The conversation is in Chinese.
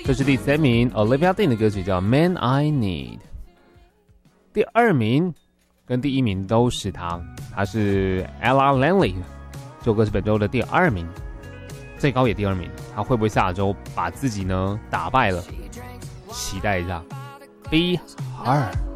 这是第3名 Olivia Dean 的歌曲叫 Man I Need。 第2名跟第1名都是她是 Ella Langley， 这首歌是本周的第2名，最高也第2名，她会不会下周把自己呢打败了？期待一下。Be Her。